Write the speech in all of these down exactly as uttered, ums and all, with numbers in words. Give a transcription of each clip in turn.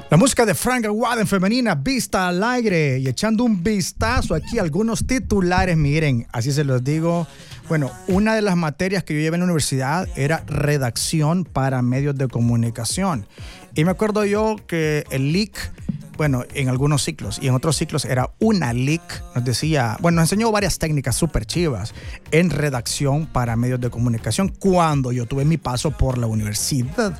La música de Frank Aguado en femenina, Vista al Aire, y echando un vistazo aquí a algunos titulares, miren, así se los digo. Bueno, una de las materias que yo llevé en la universidad era redacción para medios de comunicación. Y me acuerdo yo que el L I C, bueno, en algunos ciclos y en otros ciclos era una L I C, nos decía, bueno, nos enseñó varias técnicas súper chivas en redacción para medios de comunicación cuando yo tuve mi paso por la universidad.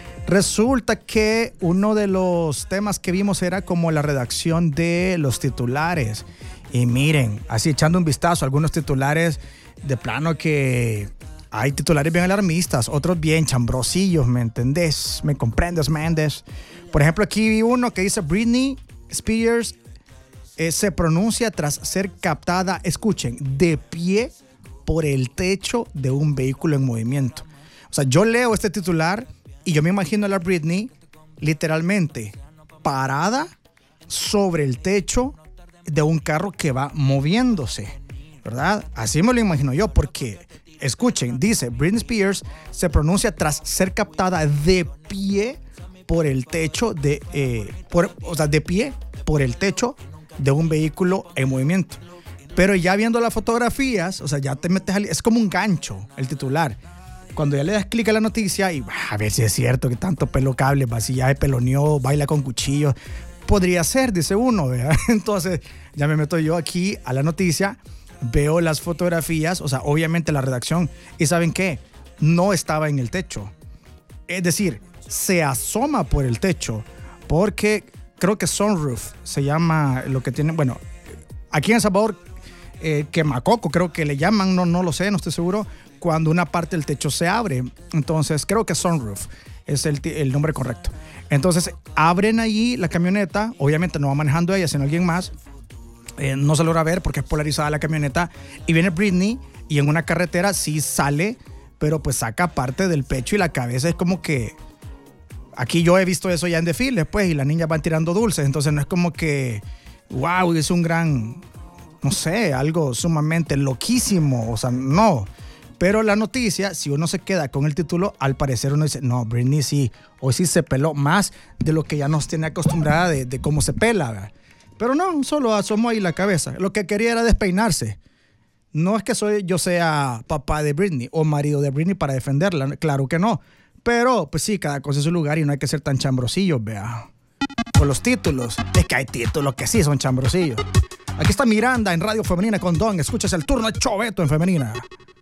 Resulta que uno de los temas que vimos era como la redacción de los titulares. Y miren, así echando un vistazo, algunos titulares de plano que hay titulares bien alarmistas, otros bien chambrosillos, ¿me entendés? ¿Me comprendes, Méndez? Por ejemplo, aquí vi uno que dice Britney Spears eh, se pronuncia tras ser captada, escuchen, de pie por el techo de un vehículo en movimiento. O sea, yo leo este titular y yo me imagino a la Britney literalmente parada sobre el techo de un carro que va moviéndose, ¿verdad? Así me lo imagino yo, porque, escuchen, dice, Britney Spears se pronuncia tras ser captada de pie por el techo de, eh, por, o sea, de pie por el techo de un vehículo en movimiento. Pero ya viendo las fotografías, o sea, ya te metes al, es como un gancho el titular. Cuando ya le das clic a la noticia y a ver si es cierto que tanto pelo cable, maquillaje, peloneó, baila con cuchillos, podría ser, dice uno, ¿verdad? Entonces ya me meto yo aquí a la noticia, veo las fotografías, o sea, obviamente la redacción, y ¿saben qué? No estaba en el techo. Es decir, se asoma por el techo, porque creo que sunroof se llama lo que tiene, bueno, aquí en El Salvador, eh, quemacoco creo que le llaman, no, no lo sé, no estoy seguro, cuando una parte del techo se abre. Entonces creo que sunroof es el, el nombre correcto. Entonces abren allí la camioneta, obviamente no va manejando ella sino alguien más, eh, no se logra ver porque es polarizada la camioneta, y viene Britney y en una carretera sí sale, pero pues saca parte del pecho y la cabeza. Es como que aquí yo he visto eso ya en desfiles pues, y las niñas van tirando dulces, entonces no es como que wow, es un gran, no sé, algo sumamente loquísimo, o sea, no. Pero la noticia, si uno se queda con el título, al parecer uno dice, no, Britney sí, hoy sí se peló más de lo que ya nos tiene acostumbrada de, de cómo se pela, ¿verdad? Pero no, solo asomó ahí la cabeza. Lo que quería era despeinarse. No es que soy, yo sea papá de Britney o marido de Britney para defenderla, claro que no. Pero, pues sí, cada cosa en su lugar y no hay que ser tan chambrosillos, vea. Por los títulos, es que hay títulos que sí son chambrosillos. Aquí está Miranda en Radio Femenina con Don. Escuchas el turno de Choveto en Femenina.